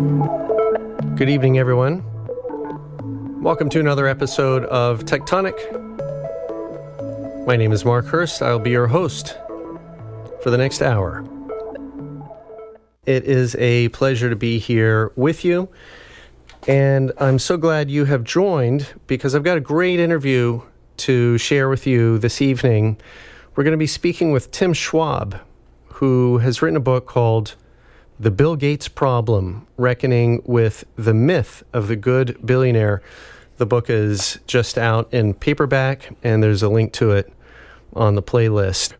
Good evening, everyone. Welcome to another episode of Tectonic. My name is Mark Hurst. I'll be your host for the next hour. It is a pleasure to be here with you, and I'm so glad you have joined because I've got a great interview to share with you this evening. We're going to be speaking with Tim Schwab, who has written a book called The Bill Gates Problem, Reckoning with the Myth of the Good Billionaire. The book is just out in paperback, and there's a link to it on the playlist.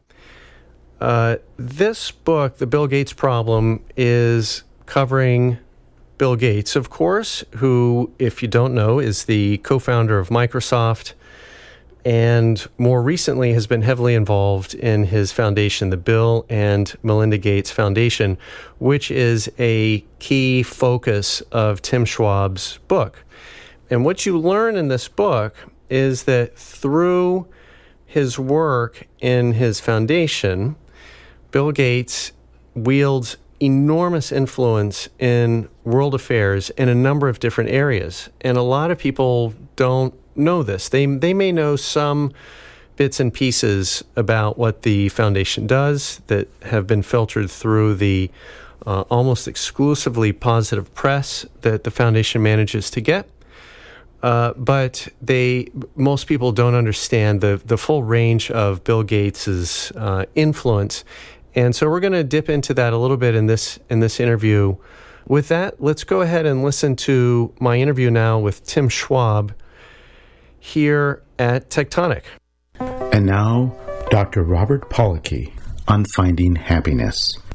This book, The Bill Gates Problem, is covering Bill Gates, of course, who, if you don't know, is the co-founder of Microsoft, and more recently has been heavily involved in his foundation, the Bill and Melinda Gates Foundation, which is a key focus of Tim Schwab's book. And what you learn in this book is that through his work in his foundation, Bill Gates wields enormous influence in world affairs in a number of different areas. And a lot of people don't know this. They may know some bits and pieces about what the foundation does that have been filtered through the almost exclusively positive press that the foundation manages to get. But most people don't understand the full range of Bill Gates's influence. And so we're going to dip into that a little bit in this interview. With that, let's go ahead and listen to my interview now with Tim Schwab here at Tectonic. And now, Dr. Robert Pollocky on Finding Happiness.